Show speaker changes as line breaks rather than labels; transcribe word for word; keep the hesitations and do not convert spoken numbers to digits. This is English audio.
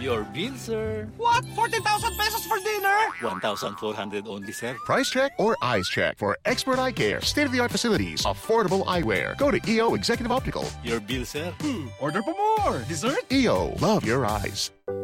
Your bill, sir.
What? fourteen thousand pesos for dinner?
one thousand four hundred only, sir.
Price check or eyes check for expert eye care, state-of-the-art facilities, affordable eyewear. Go to E O Executive Optical.
Your bill, sir.
Hmm. Order pa more. Dessert?
E O, love your eyes.